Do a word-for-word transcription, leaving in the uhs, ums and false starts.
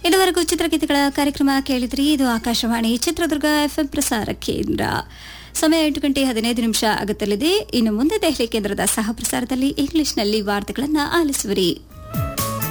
ಇದುವರೆಗೂ ಚಿತ್ರಗೀತೆಗಳ ಕಾರ್ಯಕ್ರಮ ಕೇಳಿದ್ರಿ. ಇದು ಆಕಾಶವಾಣಿ ಚಿತ್ರದುರ್ಗ ಎಫ್ಎಂ ಪ್ರಸಾರ ಕೇಂದ್ರ. ಸಮಯ ಎಂಟು ಗಂಟೆ ಹದಿನೈದು ನಿಮಿಷ ಆಗುತ್ತಲಿದೆ. ಇನ್ನು ಮುಂದೆ ದೆಹಲಿ ಕೇಂದ್ರದ ಸಹ ಪ್ರಸಾರದಲ್ಲಿ ಇಂಗ್ಲಿಷ್ನಲ್ಲಿ ವಾರ್ತೆಗಳನ್ನು ಆಲಿಸುವಿರಿ.